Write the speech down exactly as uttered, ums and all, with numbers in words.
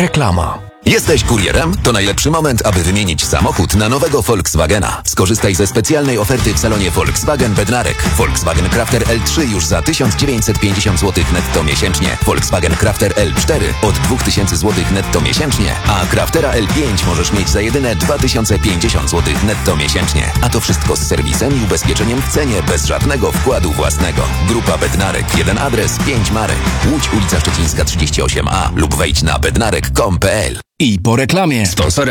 Reklama. Jesteś kurierem? To najlepszy moment, aby wymienić samochód na nowego Volkswagena. Skorzystaj ze specjalnej oferty w salonie Volkswagen Bednarek. Volkswagen Crafter L trzy już za tysiąc dziewięćset pięćdziesiąt złotych netto miesięcznie. Volkswagen Crafter L cztery od dwa tysiące złotych netto miesięcznie. A Craftera L pięć możesz mieć za jedyne dwa tysiące pięćdziesiąt złotych netto miesięcznie. A to wszystko z serwisem i ubezpieczeniem w cenie, bez żadnego wkładu własnego. Grupa Bednarek. Jeden adres, pięć marek. Łódź, ulica Szczecińska trzydzieści osiem A lub wejdź na bednarek kropka com kropka p l. I po reklamie. Sponsorem